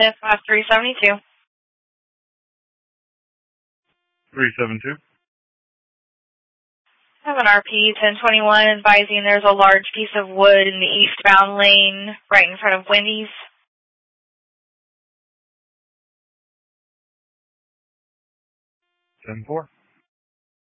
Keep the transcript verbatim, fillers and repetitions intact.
Sniff five three seven two. three seven two. I have an R P ten twenty-one advising there's a large piece of wood in the eastbound lane right in front of Wendy's. ten four.